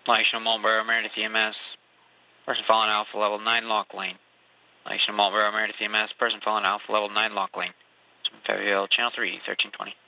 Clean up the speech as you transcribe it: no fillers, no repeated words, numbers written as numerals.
National Marlboro Meredith EMS. Person following Alpha Level 9 lock lane. National Marlboro Meredith EMS. Person following Alpha Level 9 lock lane. Fayetteville, Channel 3, 1320.